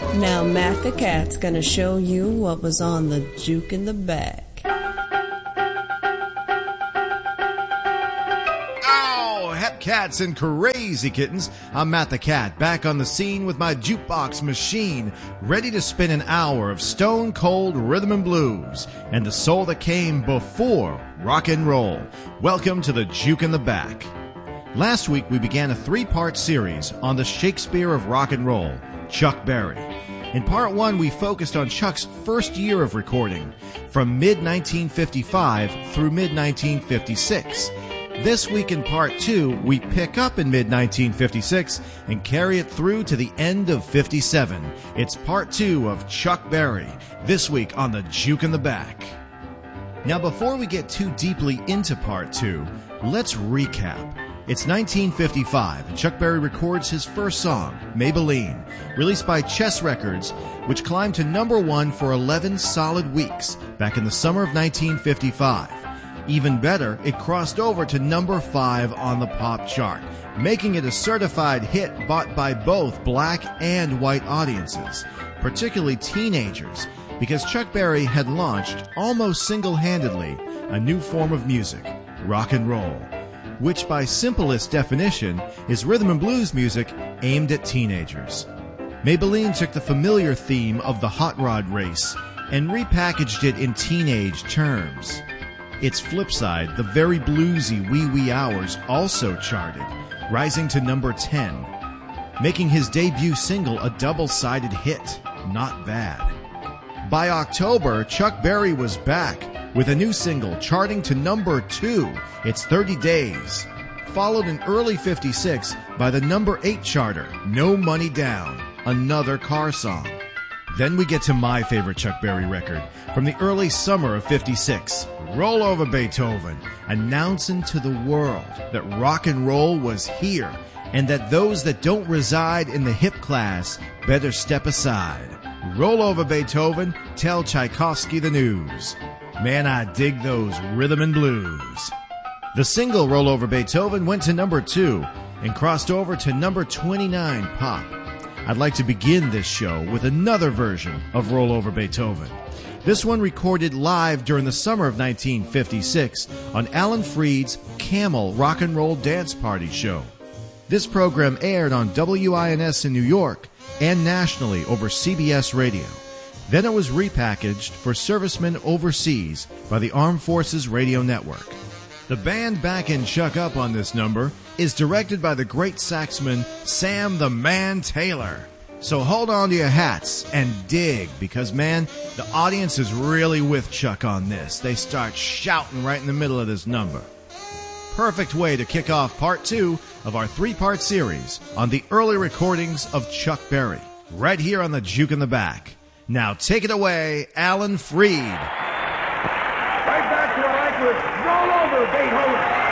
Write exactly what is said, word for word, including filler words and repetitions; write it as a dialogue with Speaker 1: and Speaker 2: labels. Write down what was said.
Speaker 1: Now Matt the Cat's gonna show you what was on the juke in the back.
Speaker 2: Oh, hep cats and crazy kittens. I'm Matt the Cat, back on the scene with my jukebox machine, ready to spin an hour of stone cold rhythm and blues and the soul that came before rock and roll. Welcome to the Juke in the Back. Last week we began a three-part series on the Shakespeare of rock and roll, Chuck Berry. In part one, we focused on Chuck's first year of recording, from mid nineteen fifty-five through mid nineteen fifty-six. This week in part two, we pick up in mid nineteen fifty-six and carry it through to the end of fifty-seven. It's part two of Chuck Berry, this week on the Juke in the Back. Now, before we get too deeply into part two, let's recap. It's nineteen fifty-five, and Chuck Berry records his first song, Maybelline, released by Chess Records, which climbed to number one for eleven solid weeks back in the summer of nineteen fifty-five. Even better, it crossed over to number five on the pop chart, making it a certified hit bought by both black and white audiences, particularly teenagers, because Chuck Berry had launched, almost single-handedly, a new form of music, rock and roll, which by simplest definition is rhythm and blues music aimed at teenagers. Maybelline took the familiar theme of the hot rod race and repackaged it in teenage terms. Its flip side, the very bluesy Wee Wee Hours, also charted, rising to number ten, making his debut single a double-sided hit. Not bad. By October, Chuck Berry was back with a new single charting to number two, It's thirty days, followed in early fifty-six by the number eight charter, No Money Down, another car song. Then we get to my favorite Chuck Berry record from the early summer of fifty-six, Roll Over Beethoven, announcing to the world that rock and roll was here and that those that don't reside in the hip class better step aside. Roll Over Beethoven, tell Tchaikovsky the news. Man, I dig those rhythm and blues. The single Roll Over Beethoven went to number two and crossed over to number twenty-nine pop. I'd like to begin this show with another version of Roll Over Beethoven. This one recorded live during the summer of nineteen fifty-six on Alan Freed's Camel Rock and Roll Dance Party show. This program aired on W I N S in New York and nationally over C B S Radio. Then it was repackaged for servicemen overseas by the Armed Forces Radio Network. The band backing Chuck up on this number is directed by the great saxman Sam the Man Taylor. So hold on to your hats and dig, because, man, the audience is really with Chuck on this. They start shouting right in the middle of this number. Perfect way to kick off part two of our three-part series on the early recordings of Chuck Berry, right here on the Juke in the Back. Now take it away, Alan Freed.
Speaker 3: Right back to what I like with Roll Over Beethoven.